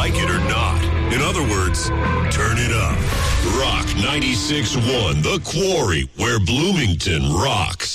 like it or not. In other words, turn it up. Rock 96.1, The Quarry, where Bloomington rocks.